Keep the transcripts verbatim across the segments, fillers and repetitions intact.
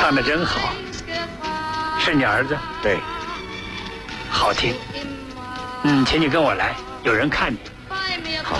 唱得真好，是你儿子？ 对， 好听。嗯，请你跟我来，有人看你。 好。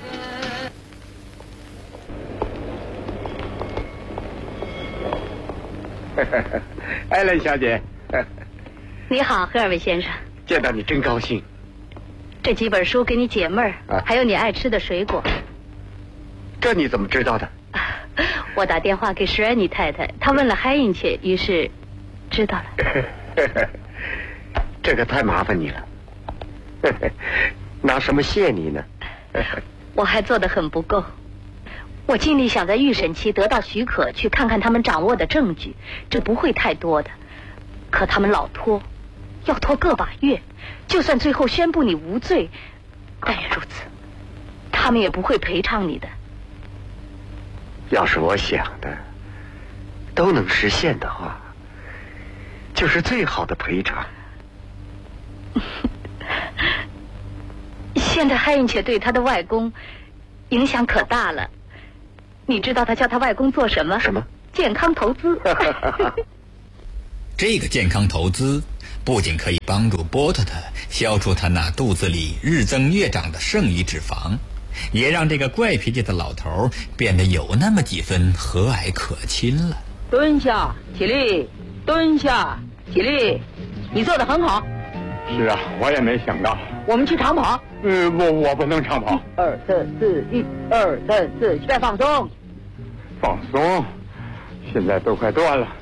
艾伦小姐， 你好，赫尔维先生。 见到你真高兴。 这几本书给你解闷儿，啊、还有你爱吃的水果。 这你怎么知道的？ 我打电话给史安妮太太，她问了海因切，于是知道了。 这个太麻烦你了。拿什么谢你呢？ 我还做得很不够。我尽力想在预审期得到许可，去看看他们掌握的证据，这不会太多的。可他们老拖，要拖个把月，就算最后宣布你无罪，但愿如此，他们也不会赔偿你的。 要是我想的都能实现的话，就是最好的赔偿。 现在海因切对他的外公影响可大了。你知道他叫他外公做什么？ 什么？ 健康投资。 这个健康投资不仅可以帮助波特特消除他那肚子里日增月长的剩余脂肪，也让这个怪脾气的老头变得有那么几分和蔼可亲了。 蹲下，起立，蹲下，起立，你做得很好。 是啊，我也没想到。 我们去长跑。 呃，我我不能长跑。 一二三四，一二三四，预备放松。 放松，现在都快断了。